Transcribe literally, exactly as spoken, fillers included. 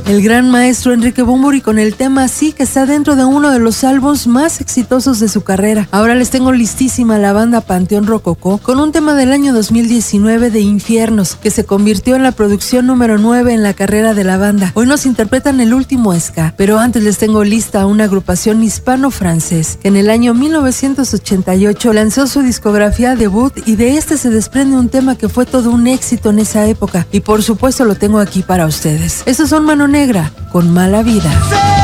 el gran maestro Enrique Bunbury con el tema Sí, que está dentro de uno de los álbumes más exitosos de su carrera. Ahora les tengo listísima la banda Panteón Rococó con un tema del año dos mil diecinueve de Infiernos, que se convirtió en la producción número nueve en la carrera de la banda. Hoy nos interpretan el último ska, pero antes les tengo lista una agrupación hispano-francés que en el año mil novecientos ochenta y ocho lanzó su discografía debut, y de este se desprende un tema que fue todo un éxito en esa época, y por supuesto lo tengo aquí para ustedes. Estos son Mano Negra con Mala Vida.